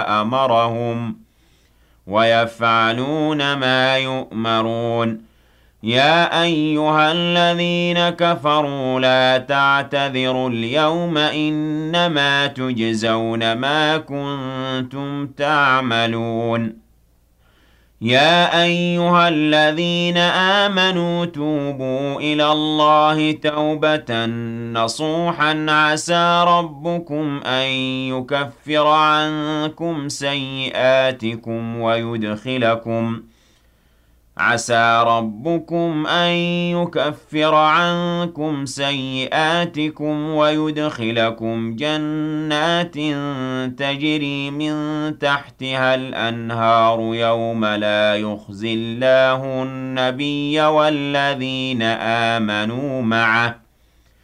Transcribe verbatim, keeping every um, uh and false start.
أمرهم ويفعلون ما يؤمرون. يا أيها الذين كفروا لا تعتذروا اليوم إنما تجزون ما كنتم تعملون. يا أيها الذين آمنوا توبوا إلى الله توبة نصوحا عسى ربكم أن يكفر عنكم سيئاتكم ويدخلكم عسى ربكم أن يكفر عنكم سيئاتكم ويدخلكم جنات تجري من تحتها الأنهار يوم لا يخزي الله النبي والذين آمنوا معه